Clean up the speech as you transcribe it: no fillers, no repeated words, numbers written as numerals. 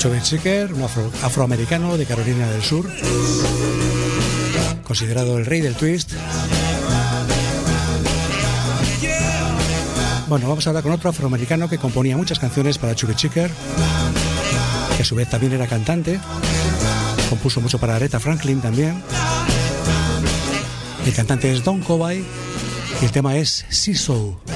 Chubby Checker, un afroamericano de Carolina del Sur, considerado el rey del twist. Bueno, vamos a hablar con otro afroamericano que componía muchas canciones para Chubby Checker, que a su vez también era cantante, compuso mucho para Aretha Franklin también. El cantante es Don Covay y el tema es See So.